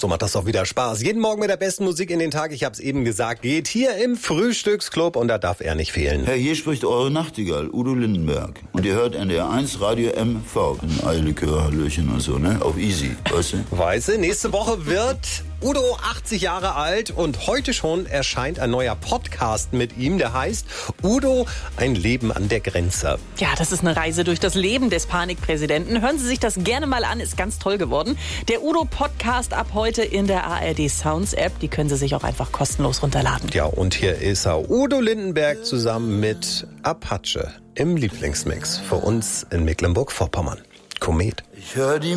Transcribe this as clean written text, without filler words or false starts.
So macht das doch wieder Spaß. Jeden Morgen mit der besten Musik in den Tag, ich hab's eben gesagt, geht hier im Frühstücksclub und da darf er nicht fehlen. Herr, hier spricht eure Nachtigall, Udo Lindenberg. Und ihr hört NDR1 Radio MV. Ein Eierlikör, Hallöchen und so, ne? Auf easy, weißt du? Weißt du, nächste Woche wird Udo 80 Jahre alt und heute schon erscheint ein neuer Podcast mit ihm, der heißt Udo, ein Leben an der Grenze. Ja, das ist eine Reise durch das Leben des Panikpräsidenten. Hören Sie sich das gerne mal an, ist ganz toll geworden. Der Udo-Podcast ab heute in der ARD Sounds App, die können Sie sich auch einfach kostenlos runterladen. Ja, und hier ist er, Udo Lindenberg zusammen mit Apache im Lieblingsmix für uns in Mecklenburg-Vorpommern. Komet. Ich hör die